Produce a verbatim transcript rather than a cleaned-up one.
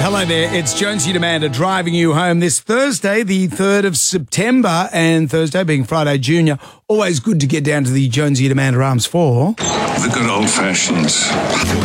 Hello there, it's Jonesy Demander driving you home this Thursday, the third of September, and Thursday being Friday Junior. Always good to get down to the Jonesy Demander Arms for the good old fashions.